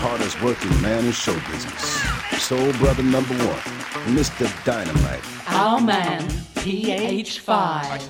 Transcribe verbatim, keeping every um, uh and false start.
hardest working man in show business. Soul brother number one, Mister Dynamite. Our man, P H five.